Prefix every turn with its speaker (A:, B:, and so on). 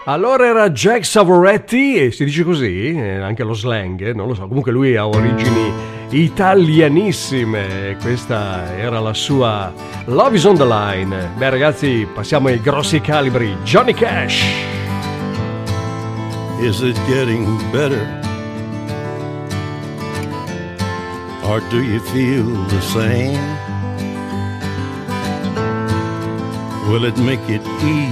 A: Allora era Jack Savoretti, e si dice così, anche lo slang, non lo so, comunque lui ha origini italianissime, questa era la sua Love is on the Line. Beh ragazzi, passiamo ai grossi calibri, Johnny Cash.
B: Is it getting better? Or do you feel the same? Will it make it easier